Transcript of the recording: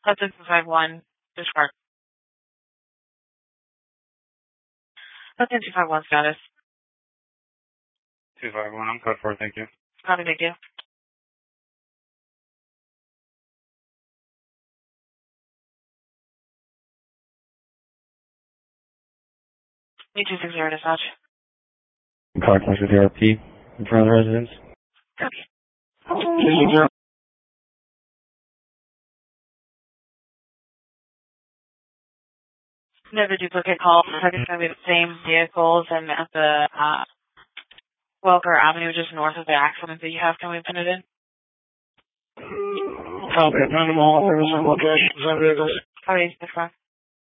Hudson 251, discharge. Hudson 251 status. 251, I'm code 4, thank you. Copy, thank you. E260 dispatch. Contact with the RP in front of the residence. Copy. 260. Never duplicate calls. It's going to be the same vehicles and at the Welker Avenue, just north of the accident that you have. Can we pin it in? Copy, pin them all. There was some locations on vehicles. Copy, dispatch.